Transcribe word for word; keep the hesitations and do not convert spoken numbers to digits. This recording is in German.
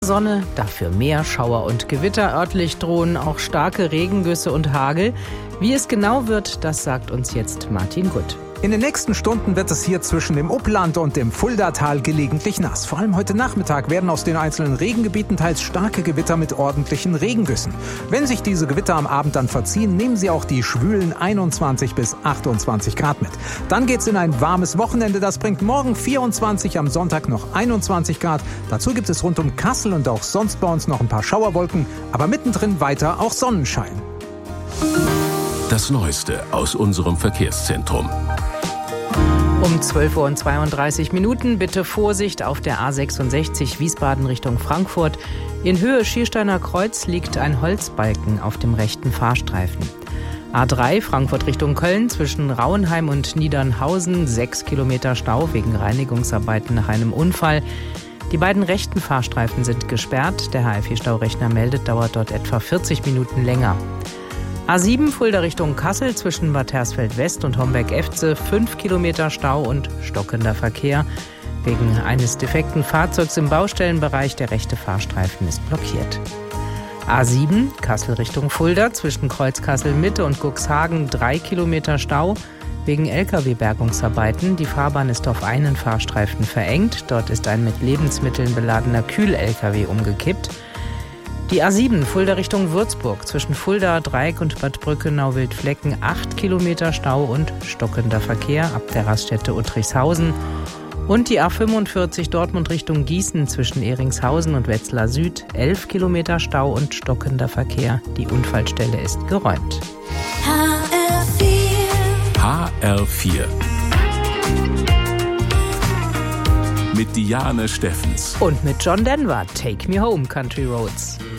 Sonne, dafür mehr Schauer und Gewitter. Örtlich drohen auch starke Regengüsse und Hagel. Wie es genau wird, das sagt uns jetzt Martin Gutt. In den nächsten Stunden wird es hier zwischen dem Upland und dem Fuldatal gelegentlich nass. Vor allem heute Nachmittag werden aus den einzelnen Regengebieten teils starke Gewitter mit ordentlichen Regengüssen. Wenn sich diese Gewitter am Abend dann verziehen, nehmen sie auch die schwülen einundzwanzig bis achtundzwanzig Grad mit. Dann geht's in ein warmes Wochenende. Das bringt morgen vierundzwanzig, am Sonntag noch einundzwanzig Grad. Dazu gibt es rund um Kassel und auch sonst bei uns noch ein paar Schauerwolken, aber mittendrin weiter auch Sonnenschein. Das Neueste aus unserem Verkehrszentrum. Um zwölf Uhr zweiunddreißig Minuten bitte Vorsicht auf der A sechsundsechzig Wiesbaden Richtung Frankfurt. In Höhe Schiersteiner Kreuz liegt ein Holzbalken auf dem rechten Fahrstreifen. A drei Frankfurt Richtung Köln zwischen Rauenheim und Niedernhausen, sechs Kilometer Stau wegen Reinigungsarbeiten nach einem Unfall. Die beiden rechten Fahrstreifen sind gesperrt. Der H F I-Staurechner meldet, dauert dort etwa vierzig Minuten länger. A sieben Fulda Richtung Kassel zwischen Bad Hersfeld West und Homberg-Efze, fünf Kilometer Stau und stockender Verkehr. Wegen eines defekten Fahrzeugs im Baustellenbereich, der rechte Fahrstreifen ist blockiert. A sieben Kassel Richtung Fulda zwischen Kreuz Kassel-Mitte und Cuxhagen, drei Kilometer Stau. Wegen L K W-Bergungsarbeiten. Die Fahrbahn ist auf einen Fahrstreifen verengt. Dort ist ein mit Lebensmitteln beladener Kühl-L K W umgekippt. Die A sieben Fulda Richtung Würzburg zwischen Fulda, Dreieck und Bad Brückenau-Wildflecken, acht Kilometer Stau und stockender Verkehr ab der Raststätte Uttrichshausen. Und die A fünfundvierzig Dortmund Richtung Gießen zwischen Ehringshausen und Wetzlar Süd, elf Kilometer Stau und stockender Verkehr. Die Unfallstelle ist geräumt. H R vier mit Diane Steffens Und mit John Denver, Take Me Home, Country Roads.